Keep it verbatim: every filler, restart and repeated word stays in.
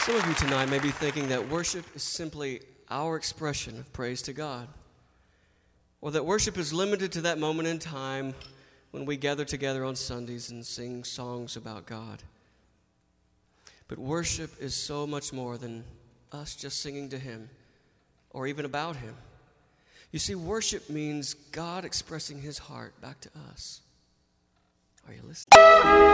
Some of you tonight may be thinking that worship is simply our expression of praise to God, or that worship is limited to that moment in time when we gather together on Sundays and sing songs about God. But worship is so much more than us just singing to Him or even about Him. You see, worship means God expressing His heart back to us. Are you listening?